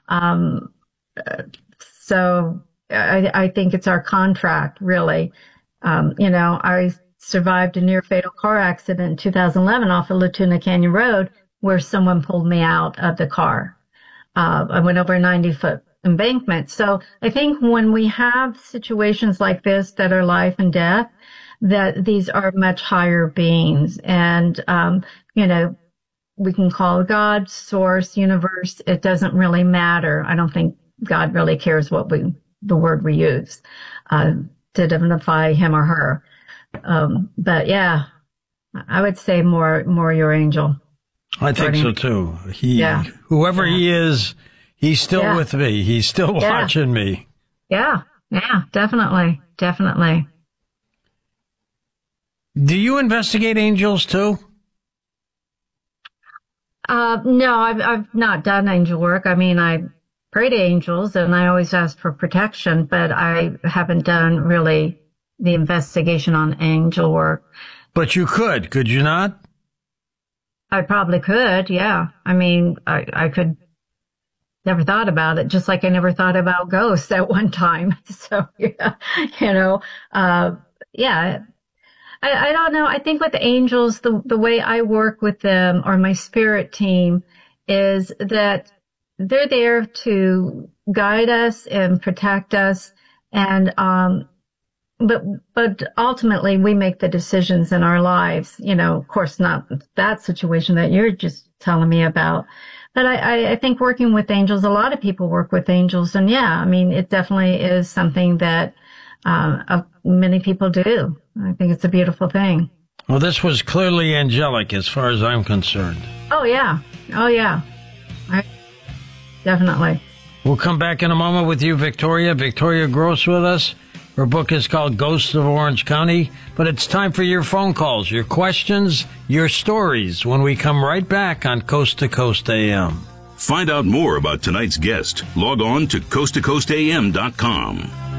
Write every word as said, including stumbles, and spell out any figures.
Um, so I, I think it's our contract, really. Um, you know, I survived a near fatal car accident in two thousand eleven off of Latuna Canyon Road where someone pulled me out of the car. Uh, I went over a ninety foot embankment. So I think when we have situations like this that are life and death, that these are much higher beings. And, um, you know, we can call God, source, universe. It doesn't really matter. I don't think God really cares what we, the word we use, uh, to identify him or her. Um, but yeah, I would say more, more your angel. I think so too. He, yeah. whoever yeah. he is, he's still yeah. with me. He's still yeah. watching me. Yeah. Yeah, definitely. Definitely. Do you investigate angels too? Uh, no, I've, I've not done angel work. I mean, I pray to angels and I always ask for protection, but I haven't done really the investigation on angel work. But you could, could you not? I probably could, yeah. I mean, I, I could, never thought about it, just like I never thought about ghosts at one time. So, yeah, you know, uh, yeah. I, I don't know. I think with angels, the, the way I work with them or my spirit team is that they're there to guide us and protect us. And, um, But, but ultimately we make the decisions in our lives, you know, of course, not that situation that you're just telling me about. But I, I, I think working with angels, a lot of people work with angels. And yeah, I mean, it definitely is something that, um, uh, many people do. I think it's a beautiful thing. Well, this was clearly angelic as far as I'm concerned. Oh, yeah. Oh, yeah. I, definitely. We'll come back in a moment with you, Victoria. Victoria Gross with us. Her book is called Ghosts of Orange County, but it's time for your phone calls, your questions, your stories when we come right back on Coast to Coast A M. Find out more about tonight's guest. Log on to coast to coast a m dot com.